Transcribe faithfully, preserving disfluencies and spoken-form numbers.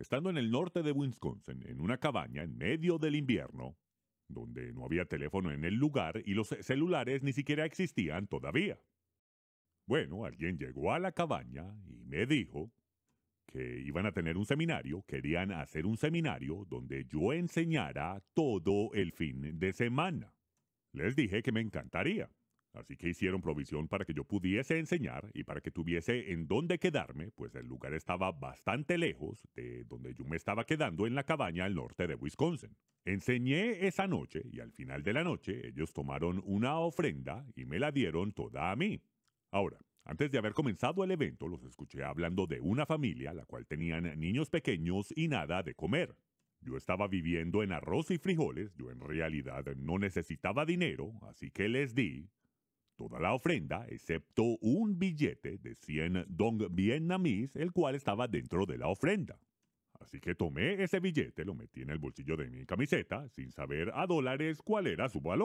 estando en el norte de Wisconsin, en una cabaña en medio del invierno, donde no había teléfono en el lugar y los celulares ni siquiera existían todavía. Bueno, alguien llegó a la cabaña y me dijo que iban a tener un seminario, querían hacer un seminario donde yo enseñara todo el fin de semana. Les dije que me encantaría, así que hicieron provisión para que yo pudiese enseñar y para que tuviese en dónde quedarme, pues el lugar estaba bastante lejos de donde yo me estaba quedando en la cabaña al norte de Wisconsin. Enseñé esa noche y al final de la noche ellos tomaron una ofrenda y me la dieron toda a mí. Ahora, antes de haber comenzado el evento, los escuché hablando de una familia, la cual tenían niños pequeños y nada de comer. Yo estaba viviendo en arroz y frijoles, yo en realidad no necesitaba dinero, así que les di toda la ofrenda, excepto un billete de cien dong vietnamís, el cual estaba dentro de la ofrenda. Así que tomé ese billete, lo metí en el bolsillo de mi camiseta, sin saber a dólares cuál era su valor.